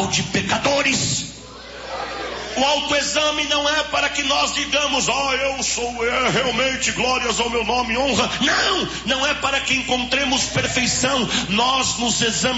tribunal de pecadores. O autoexame não é para que nós digamos, eu sou realmente, glórias ao meu nome, honra. Não é para que encontremos perfeição. Nós nos examinamos